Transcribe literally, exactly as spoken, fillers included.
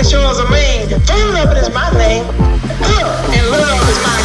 shores of Maine. Food up is my name, huh, and love is my